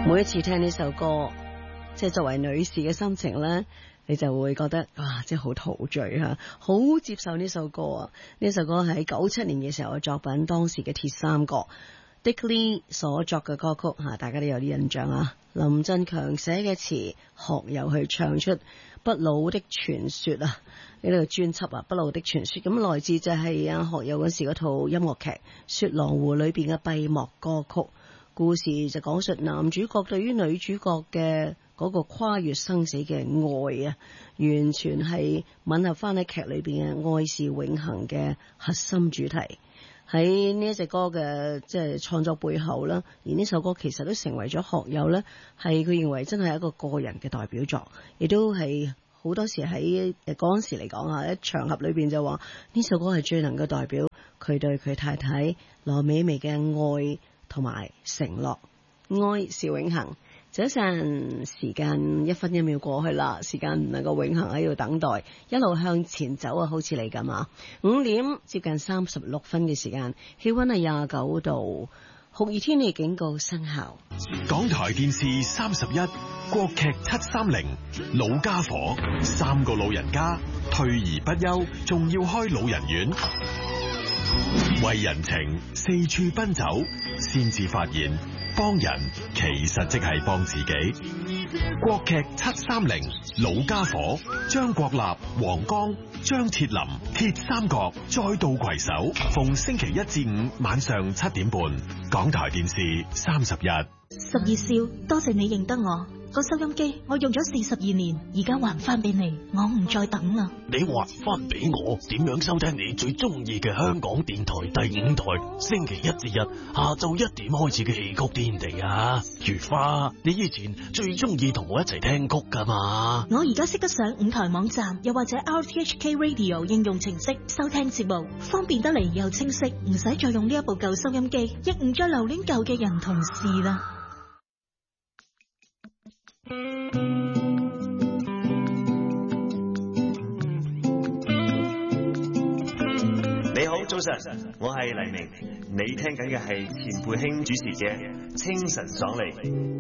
每一次聽呢首歌，即係作為女士嘅心情呢，你就會覺得哇，即係好陶醉吓，好接受呢首歌啊！呢首歌係喺97年嘅時候嘅作品，當時嘅鐵三角 Dick Lee 所作嘅歌曲吓，大家都有啲印象啊。林振強寫嘅詞，學友去唱出《不老的傳說》啊！呢個專輯啊，《不老的傳說》咁來自就係學友嗰時嗰套音樂劇《雪狼湖》裏邊嘅閉幕歌曲。故事就講述男主角對於女主角嘅嗰個跨越生死嘅愛啊，完全係吻合翻喺劇裏邊嘅愛是永恆嘅核心主題。喺呢一隻歌嘅即係創作背後啦，而呢首歌其實都成為咗學友咧，係佢認為真係一個個人嘅代表作，亦都係好多時喺嗰陣時嚟講啊，喺場合裏邊就話呢首歌係最能夠代表佢對佢太太羅美薇嘅愛同埋承諾，愛是永恆。早晨，時間1分1秒過去啦，時間唔能夠永恆喺度等待，一路向前走啊，好似你咁啊。5點接近36分嘅時間，氣溫係29度，酷熱天氣警告生效。 港台電視31，國劇730，老家伙，3個老人家退而不休，仲要開老人院。為人情四處奔走，先至發現幫人其實即係幫自己。國劇730，老家伙，張國立、黃剛、張鐵林，鐵三角再度攜手，逢星期1至5晚上7點半，港台電視31。 12少，多謝你認得我。個收音機我用咗42年，而家還翻俾你，我唔再等啦。 你還翻俾我，點樣收聽你最中意嘅香港電台第5台星期1至日下晝1點開始嘅戲曲天地啊？如花，你以前最中意同我一齊聽曲噶嘛？ 我而家識得上5台網站，又或者 RTHK Radio 應用程式收聽節目，方便得嚟又清晰，唔使再用呢一部舊收音機，亦唔再留戀舊嘅人同事啦。 你好，早晨，我係黎明，你聽緊嘅係錢佩卿主持嘅《清晨爽利》。